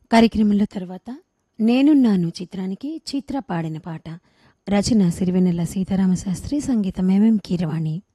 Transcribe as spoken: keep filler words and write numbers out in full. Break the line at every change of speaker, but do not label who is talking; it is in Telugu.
కార్యక్రమంలో తర్వాత నేనున్నాను చిత్రానికి చిత్ర పాడిన పాట. రచన సిరివెన్నెల సీతారామశాస్త్రి, సంగీతం ఎంఎం కీరవాణి.